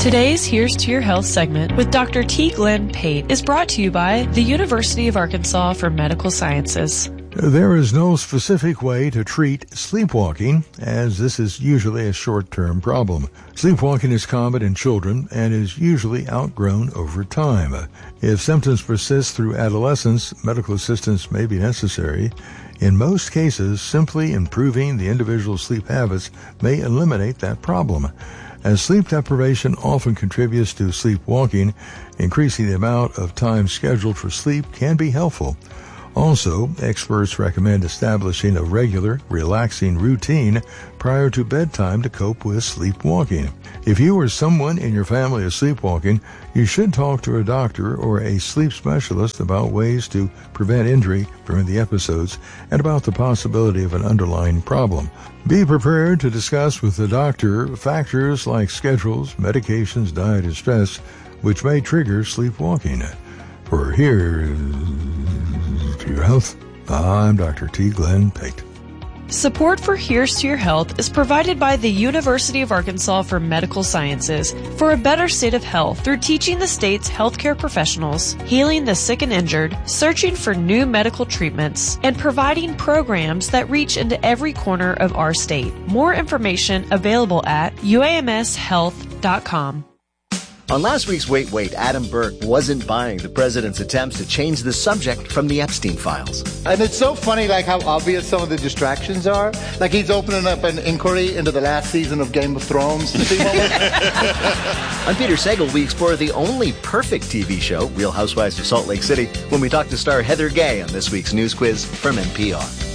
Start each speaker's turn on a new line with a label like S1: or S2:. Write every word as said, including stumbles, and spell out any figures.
S1: Today's Here's to Your Health segment with Doctor T. Glenn Pate is brought to you by the University of Arkansas for Medical Sciences.
S2: There is no specific way to treat sleepwalking, as this is usually a short-term problem. Sleepwalking is common in children and is usually outgrown over time. If symptoms persist through adolescence, medical assistance may be necessary. In most cases, simply improving the individual's sleep habits may eliminate that problem. As sleep deprivation often contributes to sleepwalking, increasing the amount of time scheduled for sleep can be helpful. Also, experts recommend establishing a regular, relaxing routine prior to bedtime to cope with sleepwalking. If you or someone in your family is sleepwalking, you should talk to a doctor or a sleep specialist about ways to prevent injury during the episodes and about the possibility of an underlying problem. Be prepared to discuss with the doctor factors like schedules, medications, diet, and stress, which may trigger sleepwalking. For Here to Your Health, I'm Doctor T. Glenn Pate.
S1: Support for Here's to Your Health is provided by the University of Arkansas for Medical Sciences for a better state of health through teaching the state's healthcare professionals, healing the sick and injured, searching for new medical treatments, and providing programs that reach into every corner of our state. More information available at U A M S health dot com.
S3: On last week's Wait, Wait, Adam Burke wasn't buying the president's attempts to change the subject from the Epstein files.
S4: And it's so funny, like, how obvious some of the distractions are. Like, he's opening up an inquiry into the last season of Game of Thrones to see what was...
S3: On Peter Sagal, we explore the only perfect T V show, Real Housewives of Salt Lake City, when we talk to star Heather Gay on this week's news quiz from N P R.